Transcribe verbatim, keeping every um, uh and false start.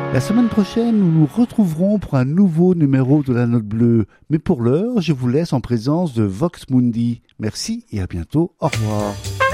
La semaine prochaine, nous nous retrouverons pour un nouveau numéro de la Note Bleue. Mais pour l'heure, je vous laisse en présence de Vox Mundi. Merci et à bientôt. Au revoir.